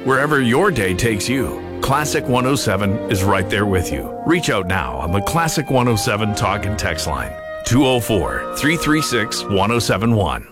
Wherever your day takes you, Classic 107 is right there with you. Reach out now on the Classic 107 talk and text line, 204-336-1071.